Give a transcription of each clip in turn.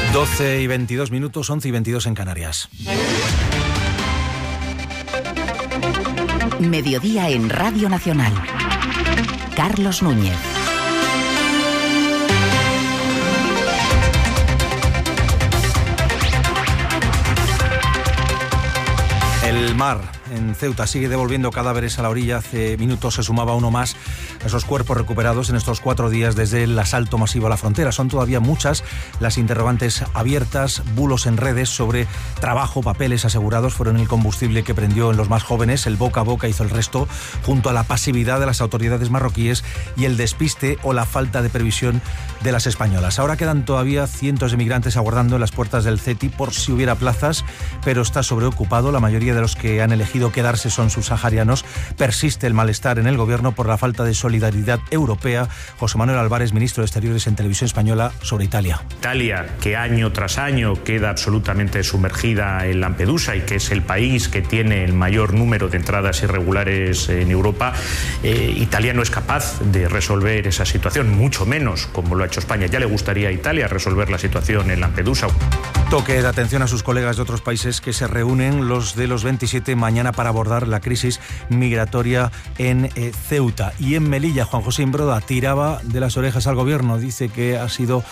12 y 22 minutos, 11 y 22 en Canarias. Mediodía en Radio Nacional. Carlos Núñez. El mar en Ceuta sigue devolviendo cadáveres a la orilla. Hace minutos se sumaba uno más a esos cuerpos recuperados en estos 4 días desde el asalto masivo a la frontera. Son todavía muchas las interrogantes abiertas, bulos en redes sobre trabajo, papeles asegurados fueron el combustible que prendió en los más jóvenes. El boca a boca hizo el resto, junto a la pasividad de las autoridades marroquíes y el despiste o la falta de previsión de las españolas. Ahora quedan todavía cientos de migrantes aguardando en las puertas del CETI por si hubiera plazas, pero está sobreocupado. La mayoría de los que han elegido quedarse son subsaharianos. Persiste el malestar en el gobierno por la falta de solidaridad europea. José Manuel Álvarez, ministro de Exteriores en Televisión Española, sobre Italia. Italia, que año tras año queda absolutamente sumergida en Lampedusa y que es el país que tiene el mayor número de entradas irregulares en Europa, Italia no es capaz de resolver esa situación, mucho menos como lo ha hecho España. Ya le gustaría a Italia resolver la situación en Lampedusa. Toque de atención a sus colegas de otros países que se reúnen, los de los 27, mañana para abordar la crisis migratoria en Ceuta. Y en Melilla, Juan José Imbroda tiraba de las orejas al gobierno. Dice que ha sido...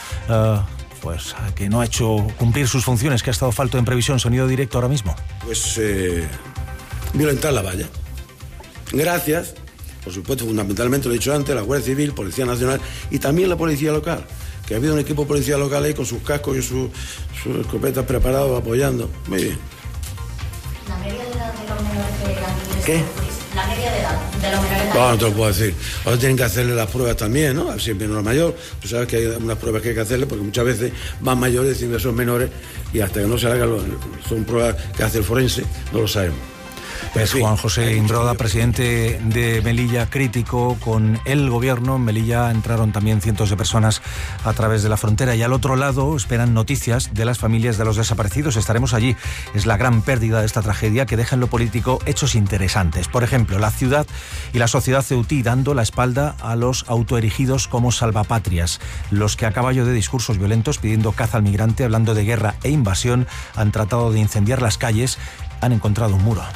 que no ha hecho cumplir sus funciones, que ha estado falto en previsión. Sonido directo ahora mismo. Pues violentar la valla. Gracias, por supuesto, fundamentalmente, lo he dicho antes, la Guardia Civil, Policía Nacional y también la Policía Local, que ha habido un equipo de policía local ahí con sus cascos y sus escopetas preparados, apoyando. Muy bien. ¿La media de edad de los menores que ¿Qué? La media de edad de los menores? No te lo puedo decir. Ahora tienen que hacerle las pruebas también, ¿no? Siempre no mayor. Tú sabes que hay unas pruebas que hay que hacerle porque muchas veces van mayores diciendo que son menores y hasta que no se hagan, son pruebas que hace el forense, no lo sabemos. Es Juan José Imbroda, presidente de Melilla, crítico con el gobierno. En Melilla entraron también cientos de personas a través de la frontera y al otro lado esperan noticias de las familias de los desaparecidos. Estaremos allí. Es la gran pérdida de esta tragedia que deja en lo político hechos interesantes. Por ejemplo, la ciudad y la sociedad ceutí dando la espalda a los autoerigidos como salvapatrias, los que a caballo de discursos violentos pidiendo caza al migrante, hablando de guerra e invasión, han tratado de incendiar las calles, han encontrado un muro.